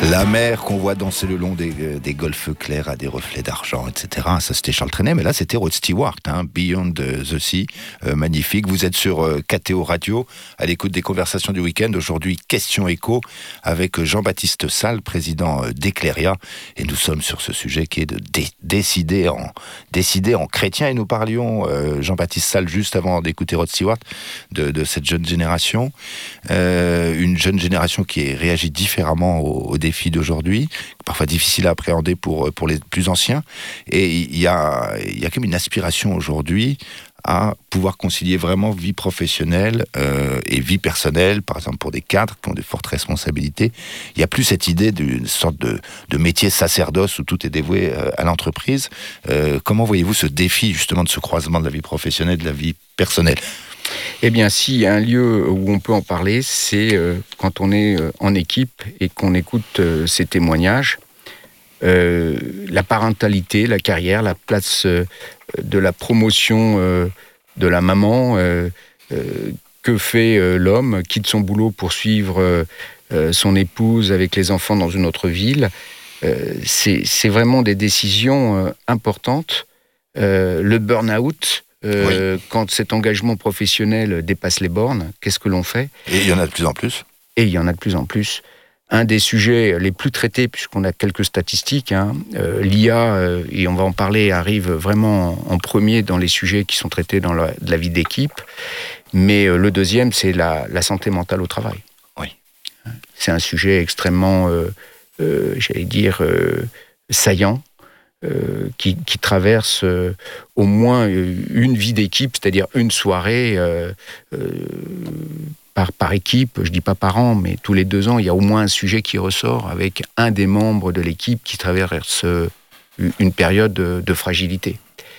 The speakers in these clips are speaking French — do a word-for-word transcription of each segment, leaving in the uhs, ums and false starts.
La mer qu'on voit danser le long des, des golfes clairs à des reflets d'argent, et cetera. Ça, c'était Charles Trenet, mais là, c'était Rod Stewart, hein, Beyond the Sea, euh, magnifique. Vous êtes sur euh, K T O Radio, à l'écoute des conversations du week-end. Aujourd'hui, question écho avec Jean-Baptiste Salle, président euh, d'Ecleria. Et nous sommes sur ce sujet qui est de dé- décider, en, décider en chrétien. Et nous parlions, euh, Jean-Baptiste Salle, juste avant d'écouter Rod Stewart, de, de cette jeune génération. Euh, une jeune génération qui réagit différemment aux, aux défis d'aujourd'hui, parfois difficile à appréhender pour, pour les plus anciens. Et il y a, il y a comme une aspiration aujourd'hui à pouvoir concilier vraiment vie professionnelle euh, et vie personnelle, par exemple pour des cadres qui ont de fortes responsabilités. Il n'y a plus cette idée d'une sorte de, de métier sacerdoce où tout est dévoué euh, à l'entreprise. Euh, comment voyez-vous ce défi justement de ce croisement de la vie professionnelle et de la vie personnelle ? Eh bien, s'il y a un lieu où on peut en parler, c'est euh, quand on est euh, en équipe et qu'on écoute euh, ces témoignages. Euh, la parentalité, la carrière, la place euh, de la promotion euh, de la maman, euh, euh, que fait euh, l'homme, quitte son boulot pour suivre euh, euh, son épouse avec les enfants dans une autre ville. Euh, c'est, c'est vraiment des décisions euh, importantes. Euh, le burn-out, Euh, oui. Quand cet engagement professionnel dépasse les bornes, qu'est-ce que l'on fait ? Et il y en a de plus en plus. Et il y en a de plus en plus. Un des sujets les plus traités, puisqu'on a quelques statistiques, hein, euh, l'I A, euh, et on va en parler, arrive vraiment en premier dans les sujets qui sont traités dans la, de la vie d'équipe. Mais euh, le deuxième, c'est la, la santé mentale au travail. Oui. C'est un sujet extrêmement, euh, euh, j'allais dire, euh, saillant. Euh, qui, qui traverse euh, au moins une vie d'équipe, c'est-à-dire une soirée euh, euh, par, par équipe, je ne dis pas par an, mais tous les deux ans, il y a au moins un sujet qui ressort avec un des membres de l'équipe qui traverse euh, une période de, de fragilité.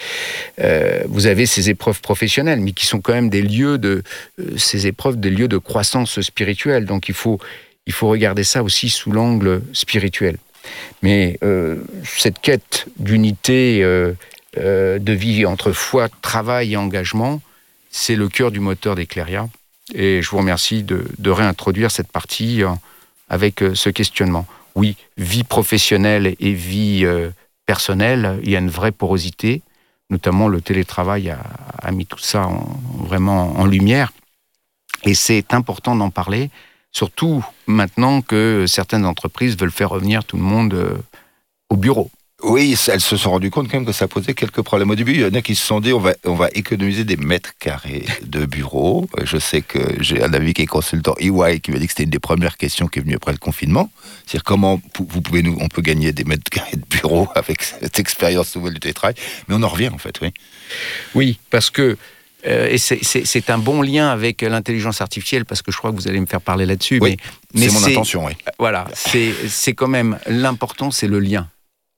Euh, vous avez ces épreuves professionnelles, mais qui sont quand même des lieux de, euh, ces épreuves, des lieux de croissance spirituelle. Donc il faut, il faut regarder ça aussi sous l'angle spirituel. Mais euh, cette quête d'unité euh, euh, de vie entre foi, travail et engagement, c'est le cœur du moteur d'Ecleria. Et je vous remercie de, de réintroduire cette partie euh, avec euh, ce questionnement. Oui, vie professionnelle et vie euh, personnelle, il y a une vraie porosité. Notamment, le télétravail a, a mis tout ça en, vraiment en lumière. Et c'est important d'en parler. Surtout maintenant que certaines entreprises veulent faire revenir tout le monde euh, au bureau. Oui, elles se sont rendues compte quand même que ça posait quelques problèmes. Au début, il y en a qui se sont dit on va, on va économiser des mètres carrés de bureau. Je sais que j'ai un ami qui est consultant E Y qui m'a dit que c'était une des premières questions qui est venue après le confinement. C'est-à-dire comment vous pouvez nous, on peut gagner des mètres carrés de bureau avec cette expérience nouvelle du télétravail. Mais on en revient en fait, oui. Oui, parce que Euh, et c'est, c'est, c'est un bon lien avec l'intelligence artificielle, parce que je crois que vous allez me faire parler là-dessus. Oui, mais, mais c'est mon c'est, intention, oui. Voilà, c'est, c'est quand même l'important, c'est le lien.